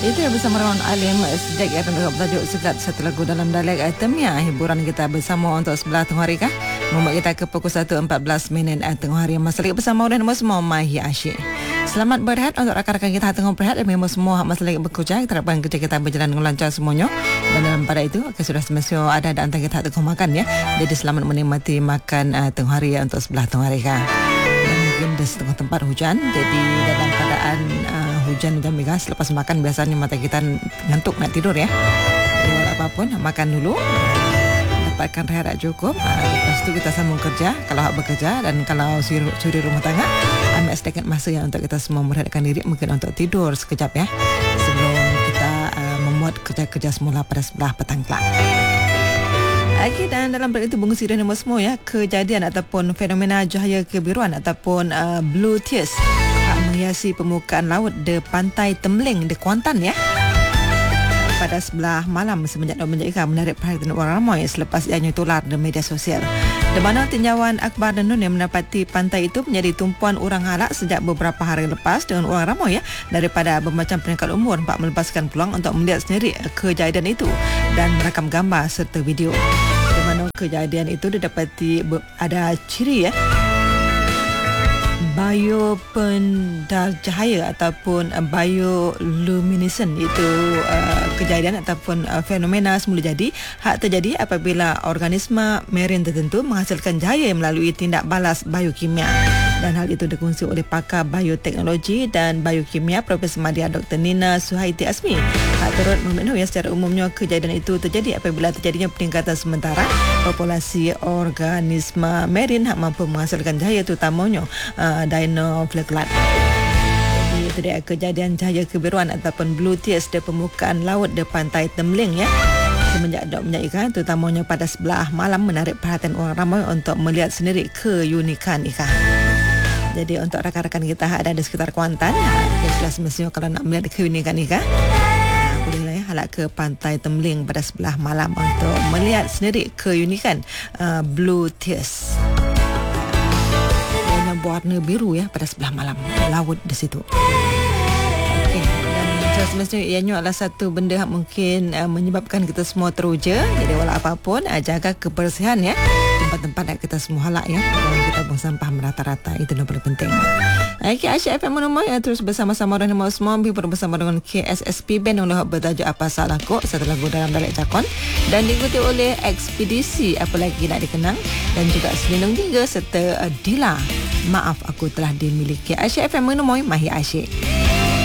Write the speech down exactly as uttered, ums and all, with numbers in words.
Itu yang bersama Ron Alim sejak ia akan bertajuk sekat satu lagu dalam dialek itemnya. Hiburan kita bersama untuk sebelah tengah hari kah? Membuat kita ke pukul satu empat belas minit tengah hari. Masa lagi bersama dan semua Mahi Asyik. Selamat berehat untuk rakan-rakan kita tengah berehat dan memang semua masa lagi bekerja. Kita harapkan kerja kita berjalan dengan lancar semuanya. Dan dalam pada itu okay, sudah semestinya ada ada antara kita tengah makan ya. Jadi selamat menikmati makan uh, tengah hari untuk sebelah tengah hari kah? Dan mungkin di setengah tempat hujan. Jadi dalam keadaan uh, hujan dan migas selepas makan biasanya mata kita ngantuk nak tidur ya. Jadi walau apapun makan dulu, dapatkan rehat cukup. Lepas itu kita sambung kerja kalau hak bekerja, dan kalau suri, suri rumah tangga ambil sedikit masa ya untuk kita semua merehatkan diri, mungkin untuk tidur sekejap ya sebelum kita uh, memuat kerja-kerja semula pada sebelah petang kelak. Okay, dan dalam berita itu mengusir nombor semua ya, kejadian ataupun fenomena cahaya kebiruan ataupun uh, blue tears menghiasi permukaan laut di pantai Temling di Kuantan ya pada sebelah malam semenjak menjadi menarik perhatian orang ramai selepas ianya tular di media sosial. Di mana tinjauan akhbar dan nun yang mendapati pantai itu menjadi tumpuan orang halak sejak beberapa hari lepas dengan orang ramai ya daripada bermacam peringkat umur untuk melepaskan peluang untuk melihat sendiri kejadian itu dan merakam gambar serta video. Di mana kejadian itu didapati ada ciri ya biopendal cahaya ataupun uh, bioluminescent, itu uh, kejadian ataupun uh, fenomena semula jadi hak terjadi apabila organisma marine tertentu menghasilkan cahaya melalui tindak balas biokimia, dan hal itu dikongsi oleh pakar bioteknologi dan biokimia Profesor Madya Doktor Nina Suhaiti Asmi. Hak turut memberitahu ya secara umumnya kejadian itu terjadi apabila terjadinya peningkatan sementara populasi organisma marine hak mampu menghasilkan cahaya, terutamanya uh, dinoflagellate. Jadi itu dia kejadian cahaya kebiruan ataupun blue tears di permukaan laut di pantai Temling ya. Semenjak dok menyaksikan terutamanya pada sebelah malam menarik perhatian orang ramai untuk melihat sendiri keunikan ikan. Jadi untuk rakan-rakan kita ada di sekitar Kuantan, yang sudah semestinya kalau nak melihat keunikan ikan, nah, bolehlah ya halak ke pantai Temling pada sebelah malam untuk melihat sendiri keunikan uh, blue tears. Warna biru ya pada sebelah malam laut di situ. Okey, dan semestinya ianya adalah satu benda yang mungkin uh, menyebabkan kita semua teruja. Jadi walau apapun uh, jaga kebersihan ya tempat-tempat yang kita semua halak ya, dan kita buang sampah merata-rata, itu yang paling penting. Okey, Asyik F M Menemui ya, terus bersama-sama dengan semua bersama dengan K S S P Band yang bertajuk Apa Salah Kok, satu lagu dalam dialek Jakon, dan diikuti oleh Ekspedisi Apa Lagi Nak Dikenang, dan juga Selindung Tiga serta uh, Dila Maaf Aku Telah Dimiliki. Asyik F M Menemui Mahi Asyik.